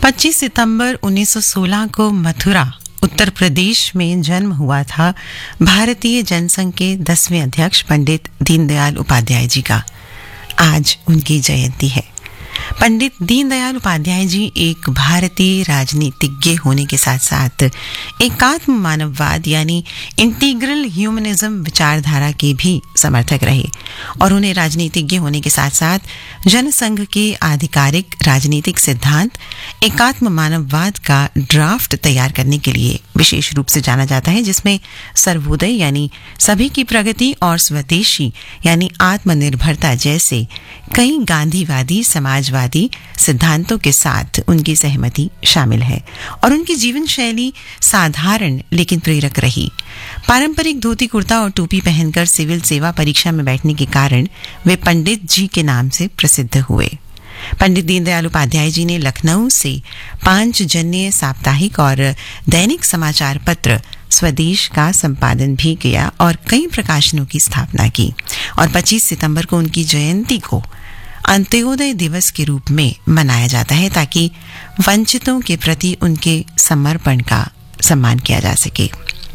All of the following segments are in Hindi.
25 सितंबर 1916 को मथुरा, उत्तर प्रदेश में जन्म हुआ था भारतीय जनसंघ के 10वें अध्यक्ष पंडित दीनदयाल उपाध्याय जी का। आज उनकी जयंती है। पंडित दीनदयाल उपाध्याय जी एक भारतीय राजनीतिज्ञ होने के साथ साथ एकात्म मानववाद यानी इंटीग्रल ह्यूमनिज्म विचारधारा के भी समर्थक रहे और उन्हें राजनीतिज्ञ होने के साथ साथ जनसंघ के आधिकारिक राजनीतिक सिद्धांत एकात्म मानववाद का ड्राफ्ट तैयार करने के लिए विशेष रूप से जाना जाता है, जिसमें सर्वोदय यानी सभी की प्रगति और स्वदेशी यानी आत्मनिर्भरता जैसे कई गांधीवादी समाजवादी सिद्धांतों के साथ उनकी सहमति शामिल है। और उनकी जीवन शैली साधारण लेकिन प्रेरक रही। पारंपरिक धोती कुर्ता और टोपी पहनकर सिविल सेवा परीक्षा में बैठने के कारण वे पंडित जी के नाम से प्रसिद्ध हुए। पंडित दीनदयाल उपाध्याय जी ने लखनऊ से पांचजन्य साप्ताहिक और दैनिक समाचार पत्र स्वदेश का संपादन भी किया और कई प्रकाशनों की स्थापना की। और 25 सितंबर को उनकी जयंती को अंत्योदय दिवस के रूप में मनाया जाता है ताकि वंचितों के प्रति उनके समर्पण का सम्मान किया जा सके।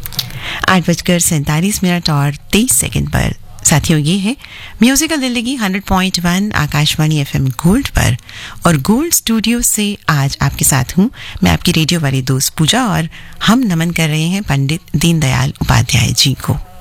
8:47 और 23 पर साथियों, ये है म्यूजिकल जिंदगी 100.1 आकाशवाणी FM गोल्ड पर। और गोल्ड स्टूडियो से आज आपके साथ हूं मैं, आपकी रेडियो वाली दोस्त पूजा, और हम नमन कर रहे हैं पंडित दीनदयाल उपाध्याय जी को।